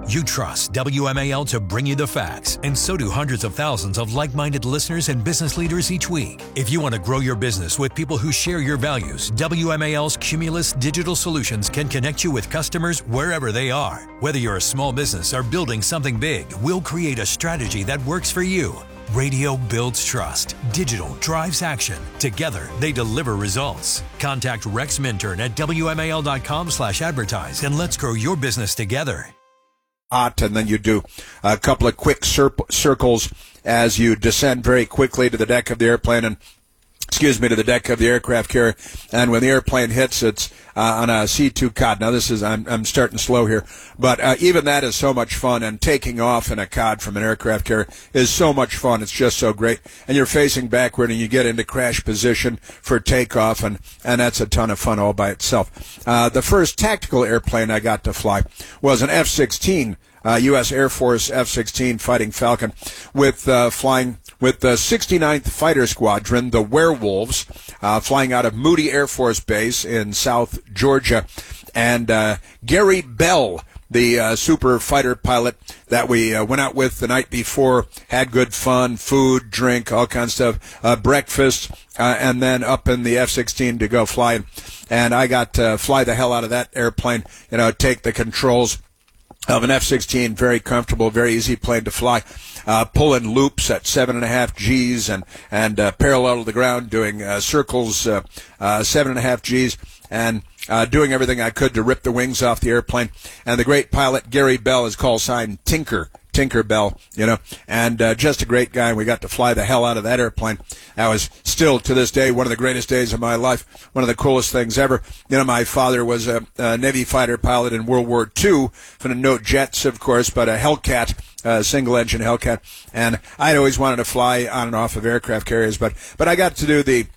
You trust WMAL to bring you the facts, and so do hundreds of thousands of like-minded listeners and business leaders each week. If you want to grow your business with people who share your values, WMAL's Cumulus Digital Solutions can connect you with customers wherever they are. Whether you're a small business or building something big, we'll create a strategy that works for you. Radio builds trust. Digital drives action. Together, they deliver results. Contact Rex Minturn at WMAL.com/advertise and let's grow your business together. And then you do a couple of quick circles as you descend very quickly to the deck of the airplane to the deck of the aircraft carrier. And when the airplane hits, it's on a C2 COD. Now I'm starting slow here, but even that is so much fun. And taking off in a COD from an aircraft carrier is so much fun. It's just so great. And you're facing backward, and you get into crash position for takeoff, and that's a ton of fun all by itself. The first tactical airplane I got to fly was an F-16. U.S. Air Force F-16 Fighting Falcon flying with the 69th Fighter Squadron, the Werewolves, flying out of Moody Air Force Base in South Georgia. And Gary Bell, the super fighter pilot that we went out with the night before, had good fun, food, drink, all kinds of stuff, breakfast, and then up in the F-16 to go fly. And I got to fly the hell out of that airplane, take the controls of an F-16, very comfortable, very easy plane to fly, pulling loops at 7.5 Gs and parallel to the ground, doing circles 7.5 Gs, and doing everything I could to rip the wings off the airplane. And the great pilot Gary Bell is call sign Tinker Bell, and just a great guy. We got to fly the hell out of that airplane. That was still, to this day, one of the greatest days of my life, one of the coolest things ever. My father was a Navy fighter pilot in World War II, no jets, of course, but a Hellcat, single-engine Hellcat, and I'd always wanted to fly on and off of aircraft carriers, but I got to do the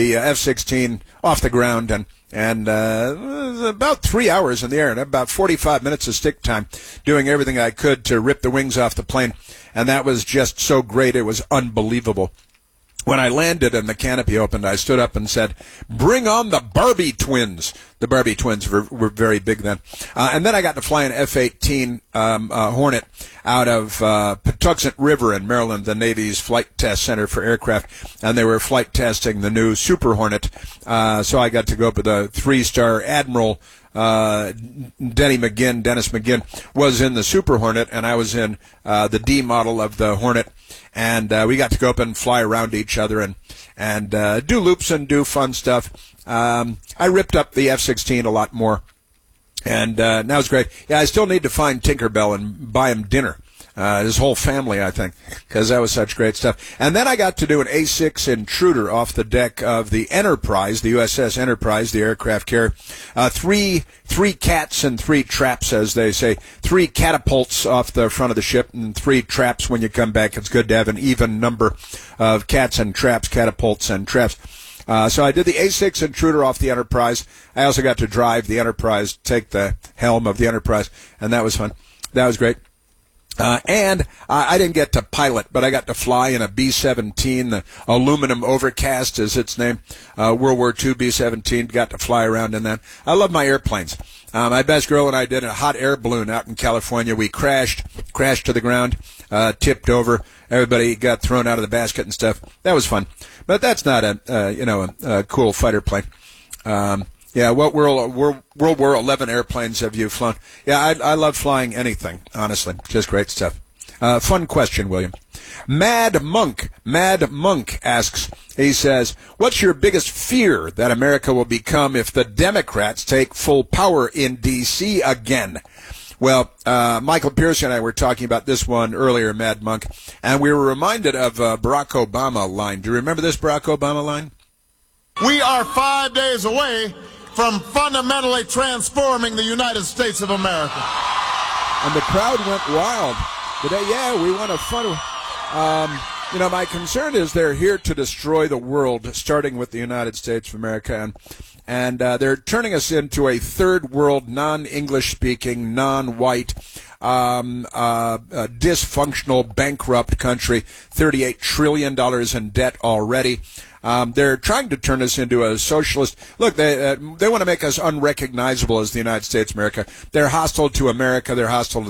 F-16 off the ground, and about 3 hours in the air, and about 45 minutes of stick time, doing everything I could to rip the wings off the plane, and that was just so great. It was unbelievable. When I landed and the canopy opened, I stood up and said, "Bring on the Barbie twins." The Barbie twins were very big then. And then I got to fly an F-18 Hornet out of Patuxent River in Maryland, the Navy's Flight Test Center for Aircraft, and they were flight testing the new Super Hornet. So I got to go up with a 3-star Admiral. Dennis McGinn was in the Super Hornet, and I was in the D model of the Hornet, and we got to go up and fly around each other and do loops and do fun stuff. I ripped up the F-16 a lot more, and that was great. Yeah, I still need to find Tinkerbell and buy him dinner. His whole family, I think, because that was such great stuff. And then I got to do an A-6 intruder off the deck of the Enterprise, the USS Enterprise, the aircraft carrier. Three cats and 3 traps, as they say. 3 catapults off the front of the ship and 3 traps when you come back. It's good to have an even number of cats and traps, catapults and traps. So I did the A-6 intruder off the Enterprise. I also got to drive the Enterprise, take the helm of the Enterprise, and that was fun. That was great. And I didn't get to pilot, but I got to fly in a B-17, the aluminum overcast is its name, World War II B-17, got to fly around in that. I love my airplanes. My best girl and I did a hot air balloon out in California. We crashed to the ground, tipped over. Everybody got thrown out of the basket and stuff. That was fun. But that's not a cool fighter plane. Yeah, what World War XI airplanes have you flown? Yeah, I love flying anything, honestly. Just great stuff. Fun question, William. Mad Monk asks, he says, what's your biggest fear that America will become if the Democrats take full power in D.C. again? Well, Michael Pierce and I were talking about this one earlier, Mad Monk, and we were reminded of a Barack Obama line. Do you remember this Barack Obama line? We are 5 days away from fundamentally transforming the United States of America. And the crowd went wild. Yeah, we want to fund. My concern is they're here to destroy the world, starting with the United States of America, and they're turning us into a third world, non-English speaking, non-white, dysfunctional, bankrupt country. $38 trillion in debt already. They're trying to turn us into a socialist. Look, they want to make us unrecognizable as the United States of America. They're hostile to America. They're hostile to